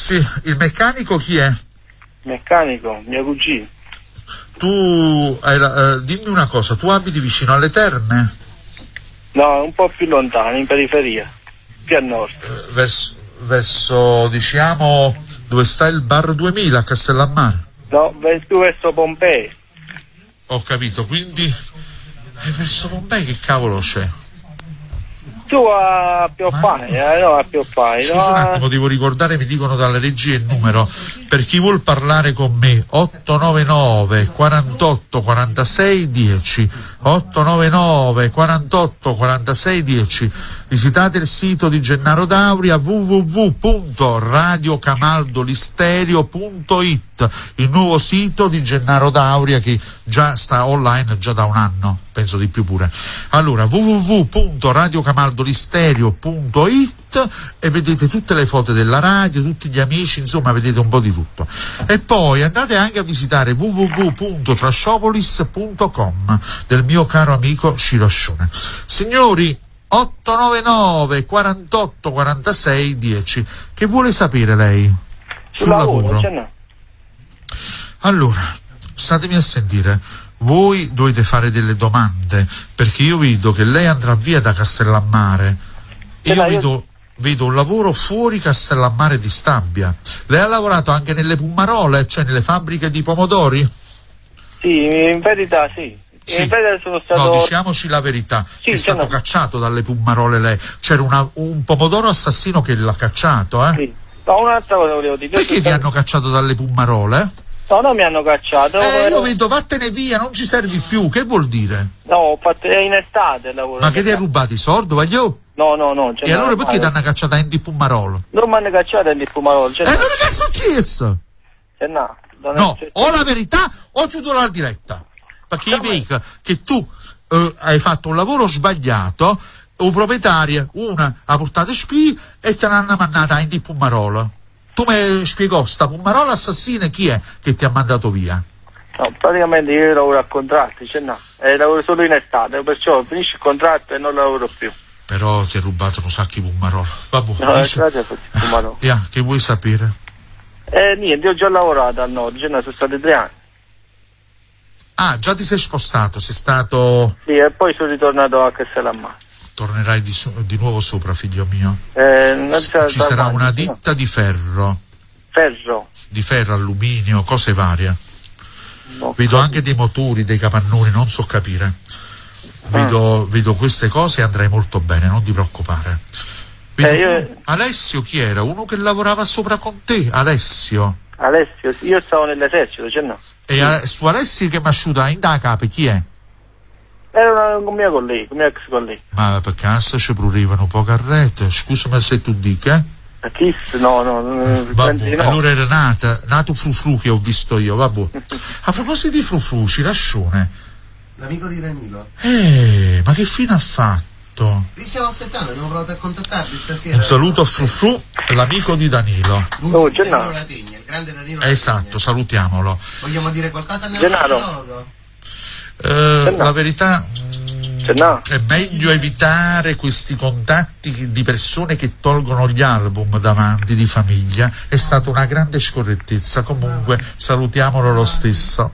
Sì, il meccanico chi è? Meccanico, mio cugino. Tu dimmi una cosa, tu abiti vicino alle Terme? No, un po' più lontano, in periferia, più a nord. Verso, diciamo, dove sta il bar 2000 a Castellammare? No, più verso Pompei. Ho capito, quindi verso Pompei che cavolo c'è? Tu a Pioppai, no, a Pioppai. Scusa un attimo, devo ricordare, mi dicono dalle regie il numero, per chi vuol parlare con me, 899 48 46 10, 899 48 46 10. Visitate il sito di Gennaro Dauria, www.radiocamaldolistereo.it, il nuovo sito di Gennaro Dauria che già sta online già da un anno, penso di più pure. Allora, www.radiocamaldolistereo.it e vedete tutte le foto della radio, tutti gli amici, insomma vedete un po' di tutto. E poi andate anche a visitare www.trashopolis.com del mio caro amico Ciroscione. Signori, 899 48 46 10. Che vuole sapere lei sul lavoro? Allora, statemi a sentire. Voi dovete fare delle domande, perché io vedo che lei andrà via da Castellammare e io vedo un lavoro fuori Castellammare di Stabia. Lei ha lavorato anche nelle Pummarole, cioè nelle fabbriche di pomodori? Sì, in verità sì. Sì. Sono stato... No, diciamoci la verità, sì, è stato cacciato dalle Pummarole lei. C'era un pomodoro assassino che l'ha cacciato, eh? Sì. No, un'altra cosa volevo dire. Perché vi hanno cacciato dalle Pummarole? No, non mi hanno cacciato. Io vedo vattene via, non ci servi più, che vuol dire? No, ho fatto in estate il lavoro. Ma che ti hai rubato i soldi, voglio? No. E allora perché ti hanno cacciato in di Pummarolo? Non mi hanno cacciato in di Pummarolo. E allora che è successo? No, o la verità o chiudo la diretta. Perché io vedo che tu hai fatto un lavoro sbagliato, un proprietario, una ha portato spie e te l'hanno mandata in di Pummarolo. Tu mi spiegò, sta Pummarola assassina chi è che ti ha mandato via? No, praticamente io lavoro a contratti, lavoro solo in estate, perciò finisce il contratto e non lavoro più. Però ti ha rubato un sacco di Pummarola. Vabbè, Pummarola. Che vuoi sapere? Niente, io ho già lavorato al nord, sono stati 3 anni. Ah, già ti sei spostato, sei stato... Sì, e poi sono ritornato a Castellammare. Tornerai di nuovo sopra, figlio mio. Ci sarà una ditta di ferro. Ferro? Di ferro, alluminio, cose varie. No, vedo anche dei motori, dei capannoni, non so capire. Vedo queste cose e andrai molto bene, non ti preoccupare. Alessio chi era? Uno che lavorava sopra con te, Alessio? Alessio, io stavo nell'esercito, no? E su Alessio che mi asciuta in da capo, chi è? Era un mio collega, un mio ex collega. Ma per caso ci prurivano poche rete? Scusami se tu dica. Chi? No. Allora era nato Frufru che ho visto io, vabbè. A proposito di Frufru, Cirascione. L'amico di Danilo. Ma che fine ha fatto? Li stiamo aspettando, abbiamo provato a contattarvi stasera. Un saluto a Frufru, l'amico di Danilo. Danilo Lategna, il grande Danilo Lategna. Esatto, salutiamolo. Vogliamo dire qualcosa a Gennaro? La verità è meglio evitare questi contatti di persone che tolgono gli album davanti di famiglia. È stata una grande scorrettezza, comunque salutiamolo lo stesso.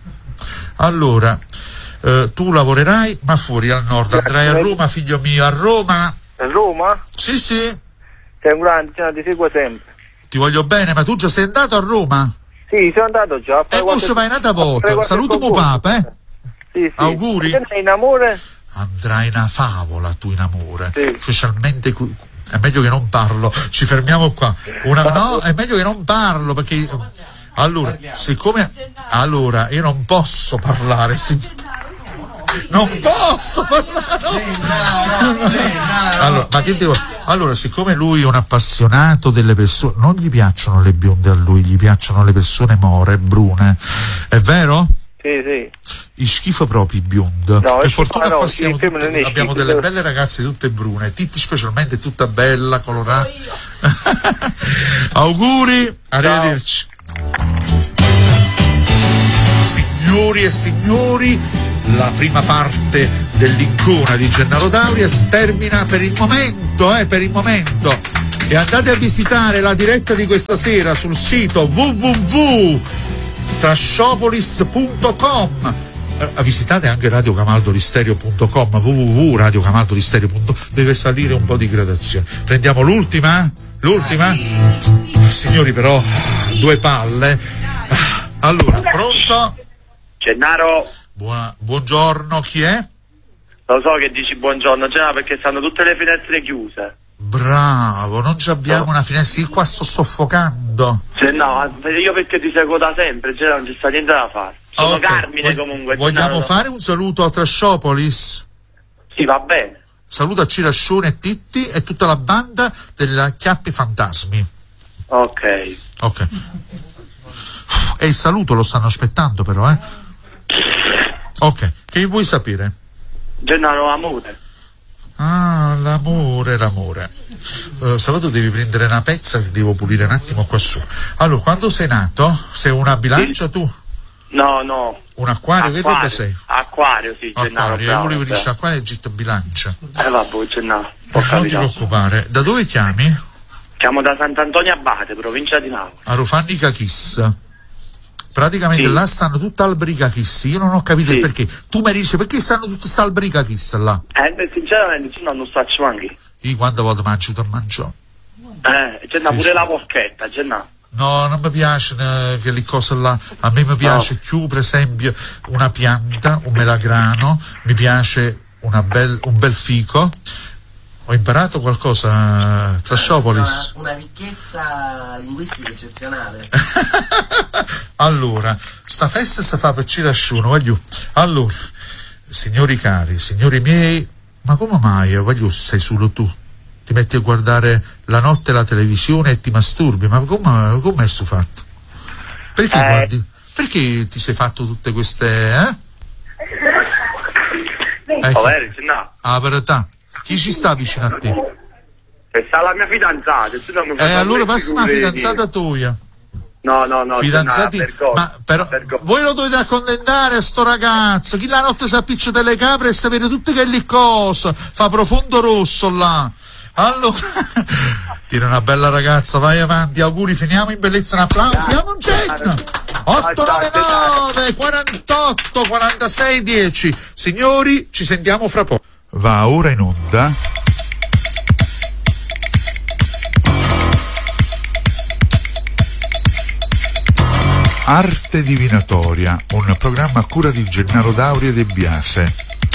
Allora, tu lavorerai ma fuori al nord, andrai a Roma, figlio mio, a Roma. A Roma? Sì. Sei un grande, ti seguo sempre. Ti voglio bene, ma tu già sei andato a Roma? Sì, sono andato già. E poi ci vai un'altra volta. Saluto mio papà, Sì. Auguri. Sei in amore? Andrai una favola tu in amore, sì. Specialmente è meglio che non parlo, ci fermiamo qua. No, è meglio che non parlo perché allora, siccome io non posso parlare, non posso parlare. Allora, siccome lui è un appassionato delle persone, non gli piacciono le bionde a lui, gli piacciono le persone more, brune, è vero? Sì. I schifo proprio i biondi. No, per fortuna abbiamo delle schifo. belle ragazze tutte brune, Titti specialmente tutta bella, colorata. Auguri, arrivederci. Signori e signori, la prima parte dell'icona di Gennaro Dauria termina per il momento. E andate a visitare la diretta di questa sera sul sito www.trashopolis.com. Visitate anche radiocamaldolistereo.com, www.radiocamaldolistereo.com. Deve salire un po' di gradazione. Prendiamo l'ultima? Signori, però 2 palle. Allora, pronto? Gennaro. Buongiorno, chi è? Lo so che dici buongiorno, Gennaro, perché stanno tutte le finestre chiuse. Bravo, non ci abbiamo una finestra, io qua sto soffocando. No, io perché ti seguo da sempre, non ci sta niente da fare. Sono Carmine comunque. Vogliamo fare un saluto a Trashopolis? Sì, va bene. Saluto a Cirascione e Titti e tutta la banda della Chiappi Fantasmi. Ok. E il saluto lo stanno aspettando però, Ok, che vuoi sapere? Gennaro, amore. Ah, l'amore. Sabato devi prendere una pezza che devo pulire un attimo qua su. Allora, quando sei nato? Sei una bilancia, sì. Tu? No. Un acquario? Che roba sei? Acquario, sì, Gennaro. Acquario, io volevo dire acquario e gitto bilancia. Vabbè, Gennaro. Non ti preoccupare. Da dove chiami? Chiamo da Sant'Antonio Abate, provincia di Napoli. A Rofanni Cachis. Praticamente sì. Là stanno tutte alberi cachis. Io non ho capito il perché. Tu mi dici perché stanno tutti questi alberi cachis là? Sinceramente non faccio anche. Io quante volte mangio te mangio? Gennaro, pure la porchetta, Gennaro. No, non mi piace quelle cose là. A me mi piace più, per esempio, una pianta, un melagrano, mi piace un bel fico. Ho imparato qualcosa, Trashopolis. Una ricchezza linguistica eccezionale. Allora, sta festa si fa per Cirasciuno, voglio. Allora, signori cari, signori miei, ma come mai, voglio, sei solo tu? Ti metti a guardare la notte la televisione e ti masturbi, ma come è sto fatto? Perché guardi? Perché ti sei fatto tutte queste, Ecco, la verità. Chi ci sta vicino a te? Sta la mia fidanzata. Allora passa una fidanzata tua. No. Fidanzati, ma però voi lo dovete accontentare a sto ragazzo. Chi la notte si appiccia delle capre e sapere tutte che lì cose. Fa profondo rosso là. Allora, tira una bella ragazza, vai avanti, auguri, finiamo in bellezza, un applauso. Siamo un genio. 899 48 46 10. Signori, ci sentiamo fra poco. Va ora in onda Arte Divinatoria, un programma a cura di Gennaro Dauri e De Biase.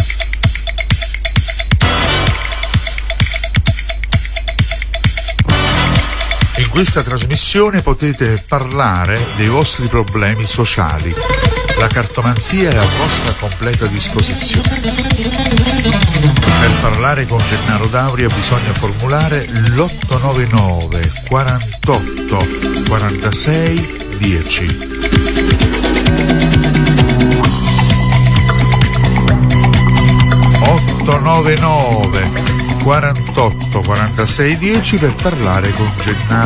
In questa trasmissione potete parlare dei vostri problemi sociali. La cartomanzia è a vostra completa disposizione. Per parlare con Gennaro Dauri bisogna formulare l'899 48 46 10. 899 48 46 10 per parlare con Gennaro